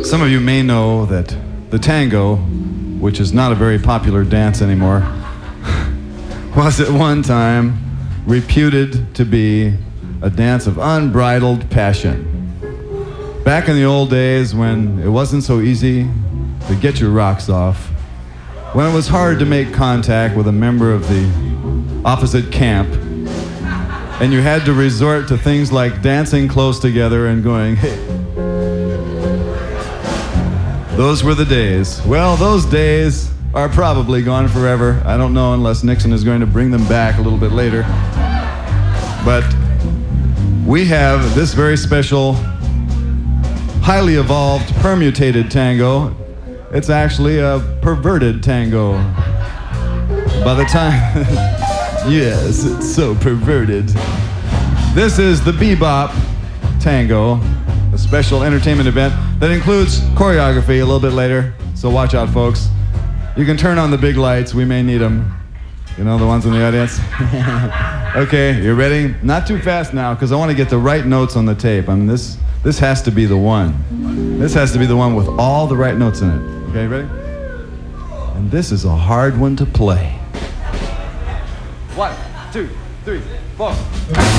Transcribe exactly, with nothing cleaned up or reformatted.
Some of you may know that the tango, which is not a very popular dance anymore, was at one time reputed to be a dance of unbridled passion. Back in the old days when it wasn't so easy to get your rocks off, when it was hard to make contact with a member of the opposite camp, and you had to resort to things like dancing close together and going, hey. Those were the days. Well, those days are probably gone forever. I don't know unless Nixon is going to bring them back a little bit later. But we have this very special, highly evolved, permutated tango. It's actually a perverted tango. By the time, yes, it's so perverted. This is the Bebop Tango, a special entertainment event that includes choreography a little bit later, so watch out, folks. You can turn on the big lights, we may need them. You know, the ones in the audience? Okay, you ready? Not too fast now, because I want to get the right notes on the tape. I mean, this, this has to be the one. This has to be the one with all the right notes in it. Okay, ready? And this is a hard one to play. One, two, three, four.